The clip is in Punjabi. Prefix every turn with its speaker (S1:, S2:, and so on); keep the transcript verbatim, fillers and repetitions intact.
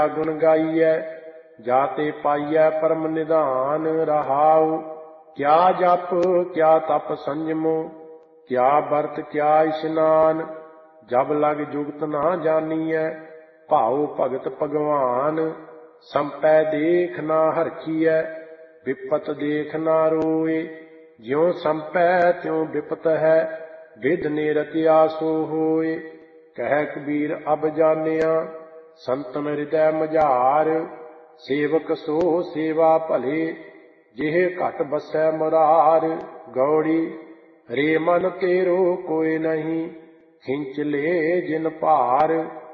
S1: ਗੁਣ ਗਾਈਐ, ਜਾਤੇ ਪਾਈਐ ਪਰਮ ਨਿਧਾਨ। ਰਹਾਉ ਕਿਆ ਜਪ ਕਿਆ ਤਪ ਸੰਜਮੋ, ਕਿਆ ਵਰਤ ਕਿਆ ਇਸ਼ਨਾਨ। ਜਬ ਲਗ ਜੁਗਤ ਨਾ ਜਾਨੀਐ, ਭਾਉ ਭਗਤ ਭਗਵਾਨ। ਸੰਪੈ ਦੇਖ ਨਾ ਹਰਖੀਐ, ਵਿਪਤ ਦੇਖ ਨਾ ਰੋਏ। ਜਿਉ ਸੰਪੈ ਤਿਉ ਵਿਪਤ ਹੈ, ਵਿਧ ਨਿਰਤਿਆ ਸੋ ਹੋਏ। ਕਹਿ ਕਬੀਰ ਅਬ ਜਾਣਿਆ, ਸੰਤਨ ਹਿਰਦੈ ਮਝਾਰ। ਸੇਵਕ ਸੋ ਸੇਵਾ ਭਲੇ, ਜਿਹ ਘਟ ਬਸੈ ਮੁਰਾਰ। ਗੌੜੀ ਰੇ ਮਨ ਤੇਰੋ ਕੋਇ ਨਹੀਂ, ਖਿੰਚ ਲੈ ਜਿਨ ਭਾਰ।